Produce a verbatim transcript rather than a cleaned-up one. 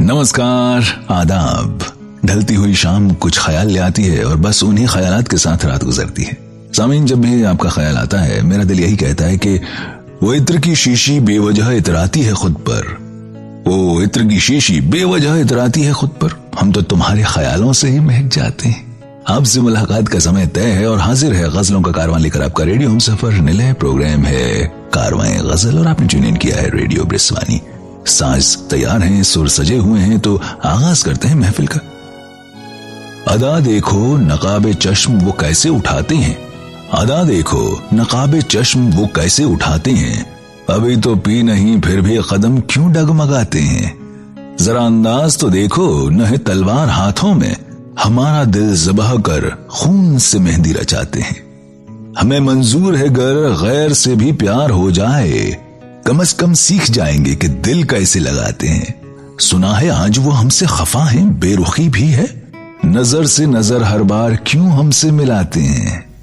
नमस्कार, आदाब। ढलती हुई शाम कुछ ख्याल ले आती है और बस उन्हीं ख्यालात के साथ रात गुजरती है। सामीन, जब भी आपका ख्याल आता है मेरा दिल यही कहता है कि वो इत्र की शीशी बेवजह इतराती है खुद पर, वो इत्र की शीशी बेवजह इतराती है खुद पर, हम तो तुम्हारे ख्यालों से ही महक जाते हैं। आपसे मुलाकात का समय तय है और हाजिर है गजलों का कारवां लेकर आपका रेडियो हम सफर निलय प्रोग्राम है कारवां गजल और आपने ट्यून इन किया है रेडियो ब्रिस्वानी। साज तैयार हैं, सुर सजे हुए हैं, तो आगाज करते हैं महफिल का। अदा देखो नकाबे चश्म वो कैसे उठाते हैं, अदा देखो नकाबे चश्म वो कैसे उठाते हैं, अभी तो पी नहीं फिर भी कदम क्यों डगमगाते हैं। जरा अंदाज तो देखो न है तलवार हाथों में, हमारा दिल ज़बाह कर खून से मेहंदी रचाते हैं। हमें मंजूर है गर गैर से भी प्यार हो जाए, कम से कम सीख जाएंगे कि दिल कैसे लगाते हैं। सुना है आज वो हमसे खफा हैं, बेरुखी भी है, नजर से नजर हर बार क्यों हमसे मिलाते हैं।